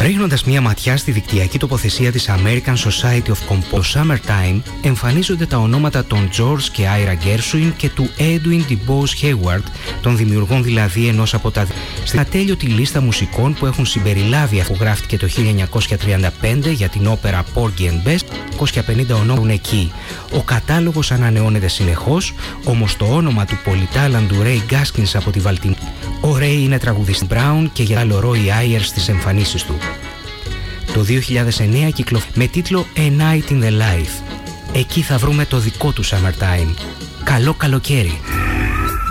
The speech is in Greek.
Ρίχνοντας μια ματιά στη δικτυακή τοποθεσία της American Society of Composers Summertime, εμφανίζονται τα ονόματα των George και Ira Gershwin και του Edwin DuBois Hayward, των δημιουργών δηλαδή ενός από τα στην ατέλειωτη λίστα μουσικών που έχουν συμπεριλάβει, αφού γράφτηκε το 1935 για την όπερα Porgy and Bess, 250 ονόματα εκεί. Ο κατάλογος ανανεώνεται συνεχώς, όμως το όνομα του πολυτάλαντου Ray Gaskins από τη Βαλτιμόρη. Ο Ray είναι τραγουδιστής Brown και για άλλο Roy Ayers στις εμφανίσεις του. Το 2009 κυκλοφόρησε με τίτλο A Night in the Life. Εκεί θα βρούμε το δικό του Summertime. Καλό καλοκαίρι!